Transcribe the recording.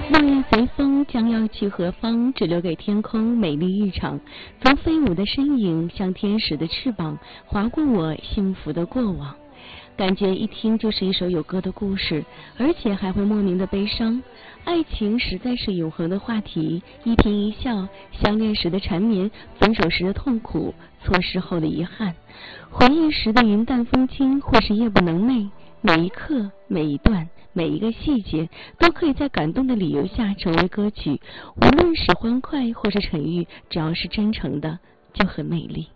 落叶随风，将要去何方？只留给天空美丽一场。从飞舞的身影，像天使的翅膀，划过我幸福的过往。感觉一听就是一首有歌的故事，而且还会莫名的悲伤。爱情实在是永恒的话题，一颦一笑，相恋时的缠绵，分手时的痛苦，错失后的遗憾，回忆时的云淡风轻，或是夜不能寐。每一刻，每一段，每一个细节，都可以在感动的理由下成为歌曲。无论是欢快或是沉郁，只要是真诚的，就很美丽。